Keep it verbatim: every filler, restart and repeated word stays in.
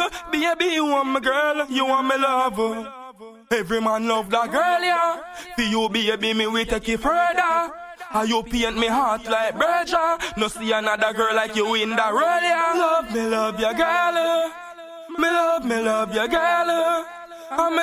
Baby, you want my girl, you want me love. Every man love that girl, yeah. For you, baby, me we take it further. And you paint me heart like Berger. No see another girl like you in that role, yeah. Love me, love your girl. Me love, me love your girl.